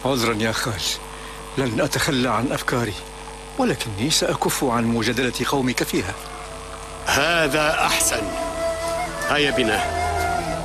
عذرا يا خال، لن أتخلى عن أفكاري، ولكني سأكف عن مجادلة قومك فيها. هذا أحسن. هيا بنا.